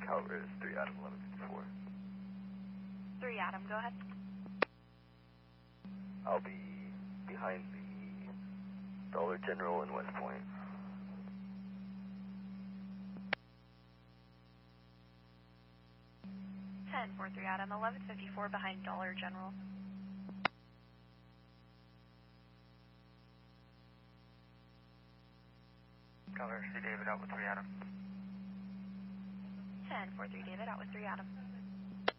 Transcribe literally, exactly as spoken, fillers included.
Cover is three Adam, eleven fifty-four. three Adam, go ahead. I'll be behind the Dollar General in West Point. ten four three Adam, eleven fifty-four behind Dollar General. Cover, C David out with three Adam. ten four three David out with three Adam.